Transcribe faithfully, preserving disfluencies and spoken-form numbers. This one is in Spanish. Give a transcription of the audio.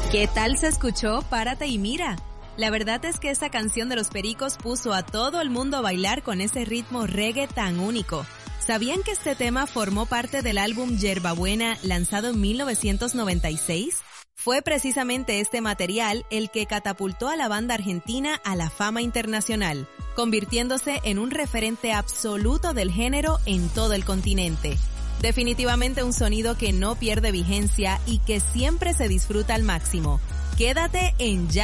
¿Qué tal se escuchó? Párate y mira. La verdad es que esta canción de Los Pericos puso a todo el mundo a bailar con ese ritmo reggae tan único. ¿Sabían que este tema formó parte del álbum Yerbabuena, lanzado en mil novecientos noventa y seis? Fue precisamente este material el que catapultó a la banda argentina a la fama internacional, convirtiéndose en un referente absoluto del género en todo el continente. Definitivamente un sonido que no pierde vigencia y que siempre se disfruta al máximo. Quédate en Ya.